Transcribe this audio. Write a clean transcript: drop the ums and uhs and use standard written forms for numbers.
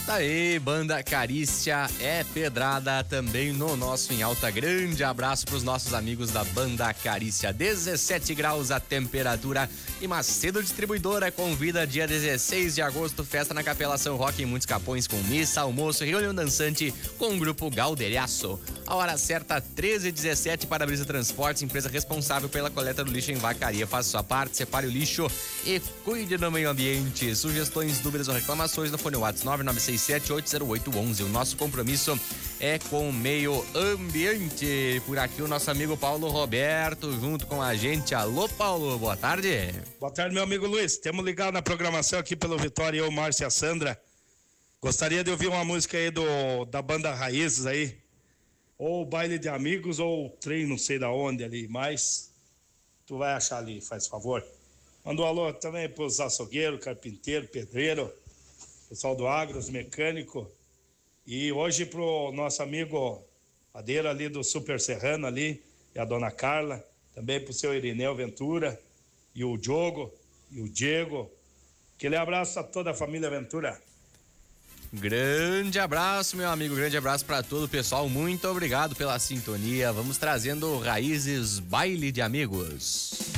Tá aí, Banda Carícia é pedrada também no nosso Em Alta. Grande abraço pros nossos amigos da Banda Carícia. 17 graus a temperatura e Macedo Distribuidora convida dia 16 de agosto, festa na Capela São Roque em Muitos Capões com missa, almoço e reunião dançante com o grupo Galdeiraço. A hora certa, 13h17 para a Brisa Transportes, empresa responsável pela coleta do lixo em Vacaria. Faça sua parte, separe o lixo e cuide do meio ambiente. Sugestões, dúvidas ou reclamações no fone WhatsApp 996780811. O nosso compromisso é com o meio ambiente. Por aqui o nosso amigo Paulo Roberto junto com a gente. Alô, Paulo, boa tarde. Boa tarde, meu amigo Luiz. Temos ligado na programação aqui pelo Vitória, eu, Márcia e a Sandra. Gostaria de ouvir uma música aí da banda Raízes aí. Ou Baile de Amigos ou Trem não sei da onde ali, mas tu vai achar ali, faz favor. Manda um alô também pros açougueiros, carpinteiro, pedreiro, pessoal do agro, os mecânicos. E hoje pro nosso amigo Madeira ali do Super Serrano ali, e a dona Carla, também pro seu Irineu Ventura, e o Diogo, e o Diego. Aquele abraço a toda a família Ventura. Grande abraço, meu amigo, grande abraço para todo o pessoal, muito obrigado pela sintonia. Vamos trazendo Raízes, Baile de Amigos.